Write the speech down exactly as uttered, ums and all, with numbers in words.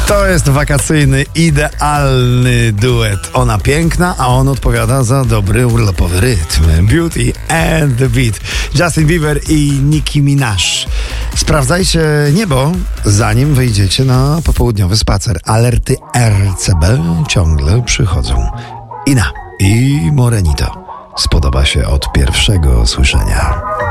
To jest wakacyjny, idealny duet. Ona piękna, a on odpowiada za dobry urlopowy rytm. Beauty and the Beat. Justin Bieber i Nicki Minaj. Sprawdzajcie niebo, zanim wyjdziecie na popołudniowy spacer. Alerty R C B ciągle przychodzą. Ina i Morenito. Spodoba się od pierwszego słyszenia.